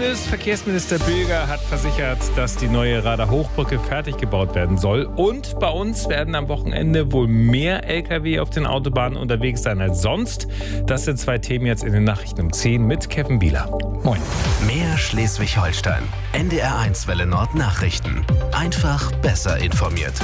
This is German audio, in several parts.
Bundesverkehrsminister Bilger hat versichert, dass die neue Rader Hochbrücke fertig gebaut werden soll. Und bei uns werden am Wochenende wohl mehr Lkw auf den Autobahnen unterwegs sein als sonst. Das sind zwei Themen jetzt in den Nachrichten um 10 mit Kevin Bieler. Moin. Mehr Schleswig-Holstein. NDR1 Welle Nord Nachrichten. Einfach besser informiert.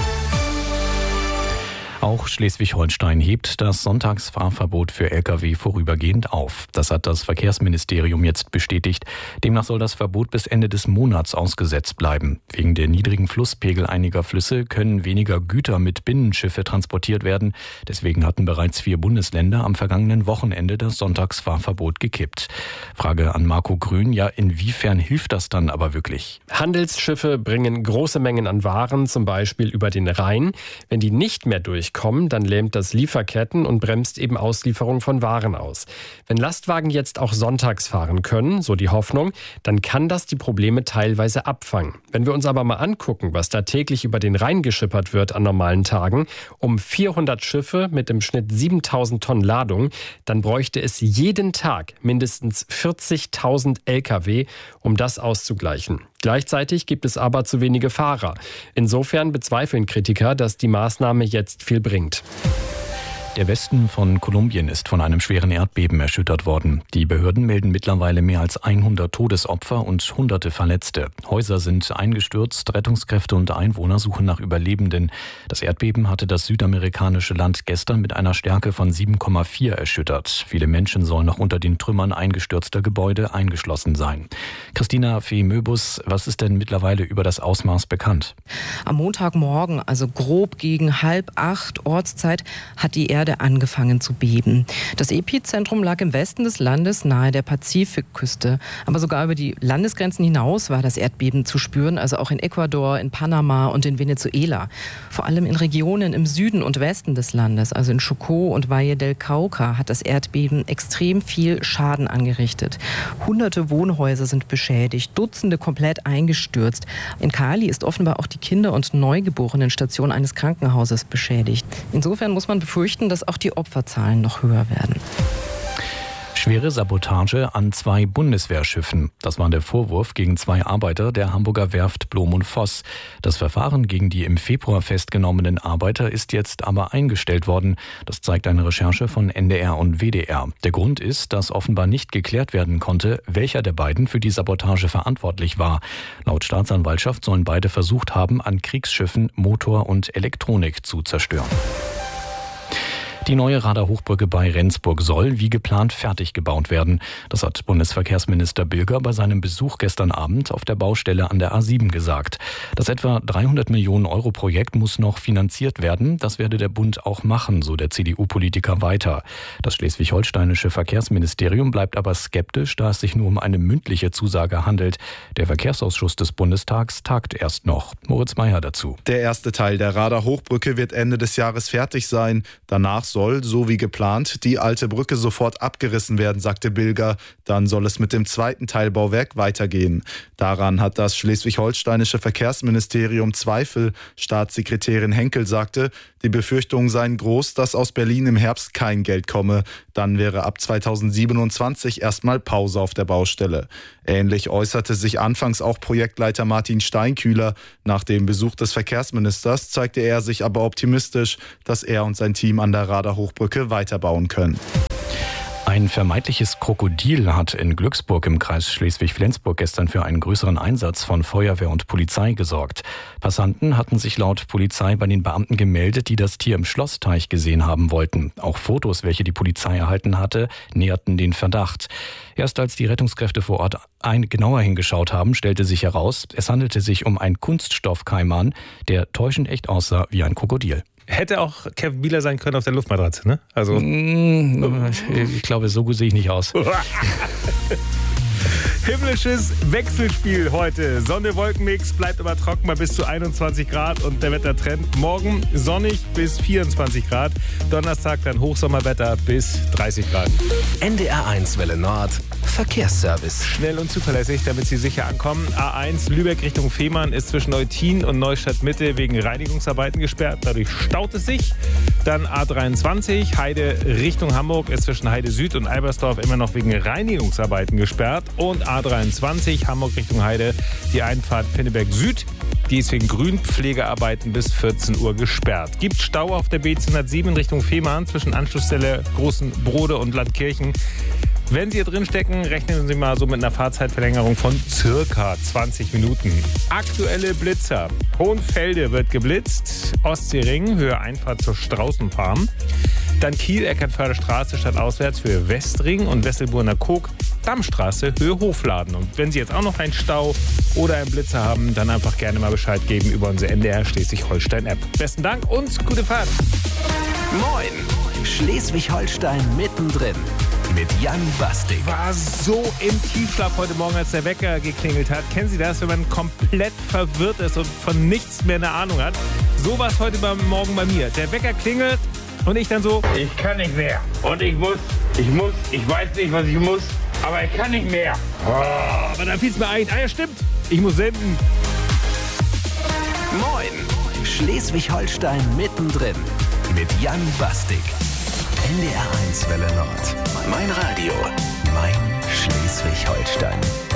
Auch Schleswig-Holstein hebt das Sonntagsfahrverbot für Lkw vorübergehend auf. Das hat das Verkehrsministerium jetzt bestätigt. Demnach soll das Verbot bis Ende des Monats ausgesetzt bleiben. Wegen der niedrigen Flusspegel einiger Flüsse können weniger Güter mit Binnenschiffe transportiert werden. Deswegen hatten bereits 4 Bundesländer am vergangenen Wochenende das Sonntagsfahrverbot gekippt. Frage an Marco Grün, ja, inwiefern hilft das dann aber wirklich? Handelsschiffe bringen große Mengen an Waren, zum Beispiel über den Rhein. Wenn die nicht mehr durchkommen, dann lähmt das Lieferketten und bremst eben Auslieferung von Waren aus. Wenn Lastwagen jetzt auch sonntags fahren können, so die Hoffnung, dann kann das die Probleme teilweise abfangen. Wenn wir uns aber mal angucken, was da täglich über den Rhein geschippert wird an normalen Tagen, um 400 Schiffe mit im Schnitt 7.000 Tonnen Ladung, dann bräuchte es jeden Tag mindestens 40.000 Lkw, um das auszugleichen. Gleichzeitig gibt es aber zu wenige Fahrer. Insofern bezweifeln Kritiker, dass die Maßnahme jetzt viel bringt. Der Westen von Kolumbien ist von einem schweren Erdbeben erschüttert worden. Die Behörden melden mittlerweile mehr als 100 Todesopfer und Hunderte Verletzte. Häuser sind eingestürzt, Rettungskräfte und Einwohner suchen nach Überlebenden. Das Erdbeben hatte das südamerikanische Land gestern mit einer Stärke von 7,4 erschüttert. Viele Menschen sollen noch unter den Trümmern eingestürzter Gebäude eingeschlossen sein. Christina Fee-Möbus, was ist denn mittlerweile über das Ausmaß bekannt? Am Montagmorgen, also grob gegen 7:30 Ortszeit, hat die Erde angefangen zu beben. Das Epizentrum lag im Westen des Landes nahe der Pazifikküste. Aber sogar über die Landesgrenzen hinaus war das Erdbeben zu spüren, also auch in Ecuador, in Panama und in Venezuela. Vor allem in Regionen im Süden und Westen des Landes, also in Chocó und Valle del Cauca, hat das Erdbeben extrem viel Schaden angerichtet. Hunderte Wohnhäuser sind beschädigt, Dutzende komplett eingestürzt. In Cali ist offenbar auch die Kinder- und Neugeborenenstation eines Krankenhauses beschädigt. Insofern muss man befürchten, dass auch die Opferzahlen noch höher werden. Schwere Sabotage an 2 Bundeswehrschiffen. Das war der Vorwurf gegen 2 Arbeiter der Hamburger Werft Blom und Voss. Das Verfahren gegen die im Februar festgenommenen Arbeiter ist jetzt aber eingestellt worden. Das zeigt eine Recherche von NDR und WDR. Der Grund ist, dass offenbar nicht geklärt werden konnte, welcher der beiden für die Sabotage verantwortlich war. Laut Staatsanwaltschaft sollen beide versucht haben, an Kriegsschiffen Motor und Elektronik zu zerstören. Die neue Rader Hochbrücke bei Rendsburg soll wie geplant fertig gebaut werden. Das hat Bundesverkehrsminister Bilger bei seinem Besuch gestern Abend auf der Baustelle an der A7 gesagt. Das etwa 300 Millionen Euro Projekt muss noch finanziert werden. Das werde der Bund auch machen, so der CDU-Politiker weiter. Das schleswig-holsteinische Verkehrsministerium bleibt aber skeptisch, da es sich nur um eine mündliche Zusage handelt. Der Verkehrsausschuss des Bundestags tagt erst noch. Moritz Meyer dazu. Der erste Teil der Rader Hochbrücke wird Ende des Jahres fertig sein. Danach soll, so wie geplant, die alte Brücke sofort abgerissen werden, sagte Bilger. Dann soll es mit dem zweiten Teilbauwerk weitergehen. Daran hat das schleswig-holsteinische Verkehrsministerium Zweifel. Staatssekretärin Henkel sagte, die Befürchtungen seien groß, dass aus Berlin im Herbst kein Geld komme. Dann wäre ab 2027 erstmal Pause auf der Baustelle. Ähnlich äußerte sich anfangs auch Projektleiter Martin Steinkühler. Nach dem Besuch des Verkehrsministers zeigte er sich aber optimistisch, dass er und sein Team an der Rader Hochbrücke weiterbauen können. Ein vermeintliches Krokodil hat in Glücksburg im Kreis Schleswig-Flensburg gestern für einen größeren Einsatz von Feuerwehr und Polizei gesorgt. Passanten hatten sich laut Polizei bei den Beamten gemeldet, die das Tier im Schlossteich gesehen haben wollten. Auch Fotos, welche die Polizei erhalten hatte, näherten den Verdacht. Erst als die Rettungskräfte vor Ort genauer hingeschaut haben, stellte sich heraus, es handelte sich um einen Kunststoffkaiman, der täuschend echt aussah wie ein Krokodil. Hätte auch Kevin Bieler sein können auf der Luftmatratze, ne? Also ich glaube, so gut sehe ich nicht aus. Himmlisches Wechselspiel heute. Sonne, Wolkenmix, bleibt aber trocken bei bis zu 21 Grad und der Wettertrend morgen sonnig bis 24 Grad. Donnerstag dann Hochsommerwetter bis 30 Grad. NDR1 Welle Nord, Verkehrsservice. Schnell und zuverlässig, damit Sie sicher ankommen. A1 Lübeck Richtung Fehmarn ist zwischen Eutin und Neustadt Mitte wegen Reinigungsarbeiten gesperrt. Dadurch staut es sich. Dann A23 Heide Richtung Hamburg ist zwischen Heide Süd und Albersdorf immer noch wegen Reinigungsarbeiten gesperrt. Und A23 Hamburg Richtung Heide, die Einfahrt Pinneberg Süd. Die ist wegen Grünpflegearbeiten bis 14 Uhr gesperrt. Gibt Stau auf der B207 in Richtung Fehmarn zwischen Anschlussstelle Großen Brode und Landkirchen. Wenn Sie hier drin stecken, rechnen Sie mal so mit einer Fahrzeitverlängerung von circa 20 Minuten. Aktuelle Blitzer. Hohenfelde wird geblitzt. Ostseering, Höhe Einfahrt zur Straußenfarm. Dann Kiel, Eckernförder Straße stadtauswärts, Höhe Westring und Wesselburner Kog, Dammstraße, Höhe Hofladen. Und wenn Sie jetzt auch noch einen Stau oder einen Blitzer haben, dann einfach gerne mal Bescheid geben über unsere NDR Schleswig-Holstein-App. Besten Dank und gute Fahrt. Moin, Schleswig-Holstein mittendrin mit Jan Bastik. War so im Tiefschlaf heute Morgen, als der Wecker geklingelt hat. Kennen Sie das, wenn man komplett verwirrt ist und von nichts mehr eine Ahnung hat? So war es heute Morgen bei mir. Der Wecker klingelt und ich dann so... Ich kann nicht mehr. Und ich weiß nicht, was ich muss, aber ich kann nicht mehr. Aber dann fiel es mir ein. Ah ja, stimmt. Ich muss senden. Moin, Schleswig-Holstein mittendrin mit Jan Bastik. NDR 1 Welle Nord. Mein Radio. Mein Schleswig-Holstein.